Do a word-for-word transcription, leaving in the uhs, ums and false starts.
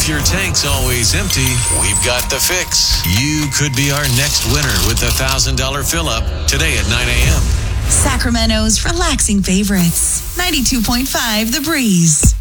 If your tank's always empty, we've got the fix. You could be our next winner with the one thousand dollars fill-up today at nine a.m. Sacramento's relaxing favorites. ninety-two point five The Breeze.